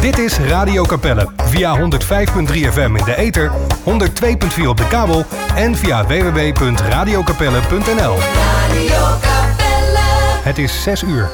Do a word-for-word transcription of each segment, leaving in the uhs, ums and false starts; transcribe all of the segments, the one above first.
Dit is Radio Capelle via honderd vijf komma drie F M in de ether, honderd twee komma vier op de kabel en via w w w punt radio capelle punt n l. Radio Capelle. Het is zes uur.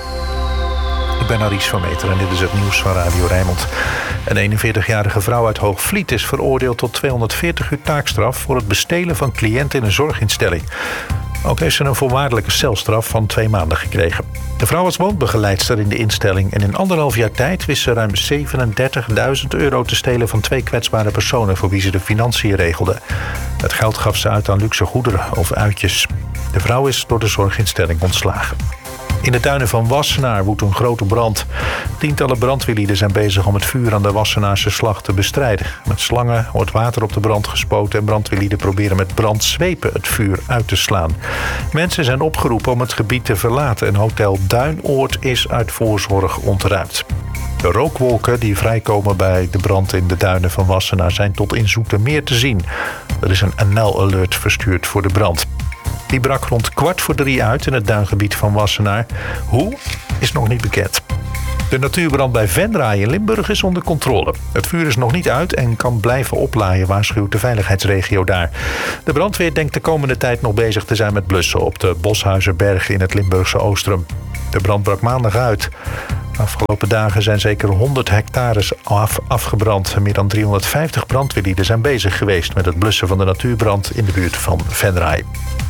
Ik ben Aries van Meter en dit is het nieuws van Radio Rijnmond. Een eenenveertigjarige vrouw uit Hoogvliet is veroordeeld tot tweehonderdveertig uur taakstraf voor het bestelen van cliënten in een zorginstelling. Ook heeft ze een voorwaardelijke celstraf van twee maanden gekregen. De vrouw was woonbegeleidster in de instelling en in anderhalf jaar tijd wist ze ruim zevenendertigduizend euro te stelen van twee kwetsbare personen voor wie ze de financiën regelde. Het geld gaf ze uit aan luxe goederen of uitjes. De vrouw is door de zorginstelling ontslagen. In de tuinen van Wassenaar woedt een grote brand. Tientallen brandweerlieden zijn bezig om het vuur aan de Wassenaarse slag te bestrijden. Met slangen wordt water op de brand gespoten en brandweerlieden proberen met brandzwepen het vuur uit te slaan. Mensen zijn opgeroepen om het gebied te verlaten en hotel Duinoord is uit voorzorg ontruimd. De rookwolken die vrijkomen bij de brand in de duinen van Wassenaar zijn tot in Zoetermeer te zien. Er is een N L-alert verstuurd voor de brand. Die brak rond kwart voor drie uit in het duingebied van Wassenaar. Hoe, is nog niet bekend. De natuurbrand bij Venray in Limburg is onder controle. Het vuur is nog niet uit en kan blijven oplaaien, waarschuwt de veiligheidsregio daar. De brandweer denkt de komende tijd nog bezig te zijn met blussen op de Boshuizerberg in het Limburgse Oostrum. De brand brak maandag uit. De afgelopen dagen zijn zeker honderd hectares af, afgebrand. Meer dan driehonderdvijftig brandweerlieden zijn bezig geweest met het blussen van de natuurbrand in de buurt van Venray.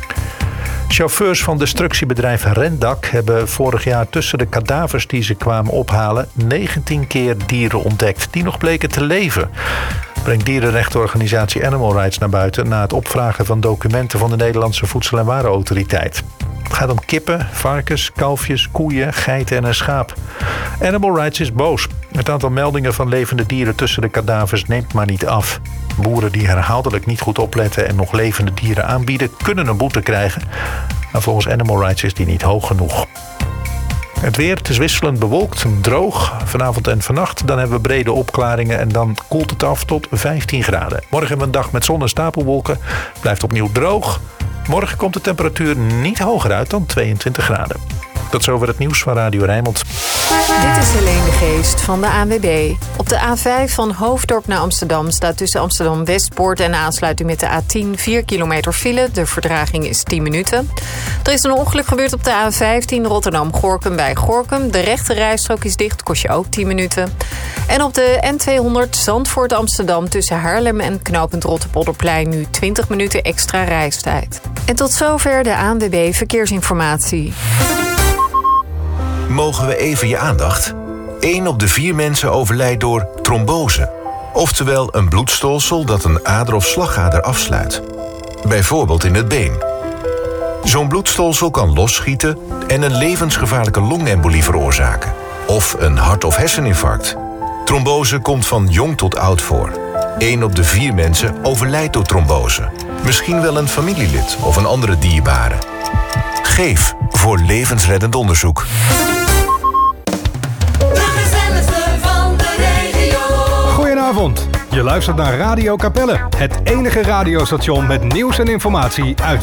Chauffeurs van destructiebedrijf Rendak hebben vorig jaar tussen de kadavers die ze kwamen ophalen negentien keer dieren ontdekt die nog bleken te leven. Brengt dierenrechtenorganisatie Animal Rights naar buiten na het opvragen van documenten van de Nederlandse Voedsel- en Warenautoriteit. Het gaat om kippen, varkens, kalfjes, koeien, geiten en een schaap. Animal Rights is boos. Het aantal meldingen van levende dieren tussen de kadavers neemt maar niet af. Boeren die herhaaldelijk niet goed opletten en nog levende dieren aanbieden, kunnen een boete krijgen. Maar volgens Animal Rights is die niet hoog genoeg. Het weer, het is wisselend bewolkt, droog. Vanavond en vannacht, dan hebben we brede opklaringen en dan koelt het af tot vijftien graden. Morgen hebben we een dag met zon en stapelwolken. Blijft opnieuw droog. Morgen komt de temperatuur niet hoger uit dan tweeëntwintig graden. Tot zover het nieuws van Radio Rijnmond. Dit is Helene de Geest van de A N W B. Op de A vijf van Hoofddorp naar Amsterdam staat tussen Amsterdam-Westpoort en aansluiting met de A tien vier kilometer file. De vertraging is tien minuten. Er is een ongeluk gebeurd op de A vijftien Rotterdam-Gorinchem bij Gorinchem. De rechte rijstrook is dicht, kost je ook tien minuten. En op de N tweehonderd Zandvoort-Amsterdam tussen Haarlem en knooppunt Rotterpolderplein nu twintig minuten extra reistijd. En tot zover de A N W B Verkeersinformatie. Mogen we even je aandacht? Eén op de vier mensen overlijdt door trombose. Oftewel een bloedstolsel dat een ader of slagader afsluit. Bijvoorbeeld in het been. Zo'n bloedstolsel kan losschieten en een levensgevaarlijke longembolie veroorzaken. Of een hart- of herseninfarct. Trombose komt van jong tot oud voor. Eén op de vier mensen overlijdt door trombose. Misschien wel een familielid of een andere dierbare. Geef voor levensreddend onderzoek. Goedenavond. Je luistert naar Radio Capelle, het enige radiostation met nieuws en informatie uit